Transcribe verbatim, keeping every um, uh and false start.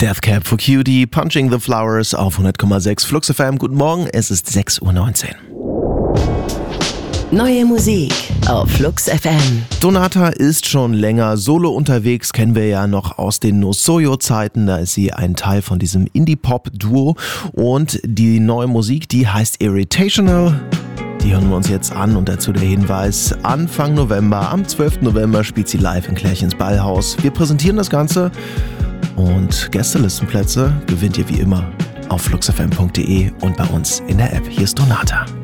Death Cab for Cutie, Punching the Flowers auf hundert Komma sechs Flux F M. Guten Morgen, es ist sechs Uhr neunzehn. Neue Musik auf Flux F M. Donata ist schon länger solo unterwegs, kennen wir ja noch aus den No Soyo-Zeiten. Da ist sie ein Teil von diesem Indie-Pop-Duo. Und die neue Musik, die heißt Irritational. Die hören wir uns jetzt an und dazu der Hinweis, Anfang November, am zwölften November spielt sie live in Klärchens Ballhaus. Wir präsentieren das Ganze und Gästelistenplätze gewinnt ihr wie immer auf fluxfm punkt de und bei uns in der App. Hier ist Donata.